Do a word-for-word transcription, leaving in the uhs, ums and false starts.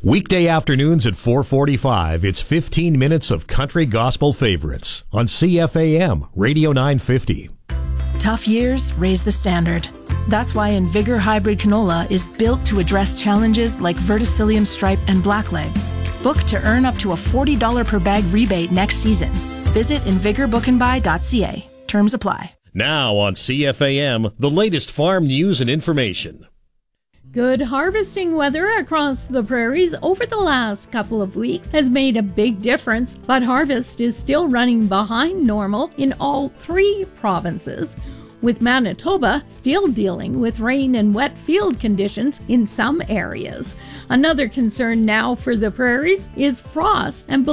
Weekday afternoons at four forty-five, it's fifteen minutes of country gospel favorites on C F A M Radio nine fifty. Tough years raise the standard. That's why InVigor Hybrid Canola is built to address challenges like verticillium stripe and blackleg. Book to earn up to a forty dollars per bag rebate next season. Visit invigor book and buy dot c a. Terms apply. Now on C F A M, the latest farm news and information. Good harvesting weather across the prairies over the last couple of weeks has made a big difference, but harvest is still running behind normal in all three provinces, with Manitoba still dealing with rain and wet field conditions in some areas. Another concern now for the prairies is frost, and